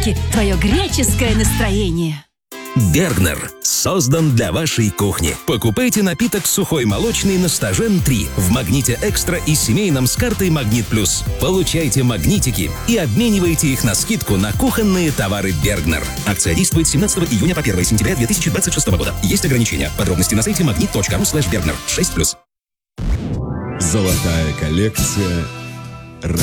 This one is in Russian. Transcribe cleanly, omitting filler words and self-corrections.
Магнитики – твое греческое настроение. Бергнер создан для вашей кухни. Покупайте напиток сухой молочный на Стажен 3 в Магните Экстра и семейном с картой Магнит Плюс. Получайте магнитики и обменивайте их на скидку на кухонные товары Бергнер. Акция действует с 17 июня по 1 сентября 2026 года. Есть ограничения. Подробности на сайте magnet.ru/Бергнер. 6+. Золотая коллекция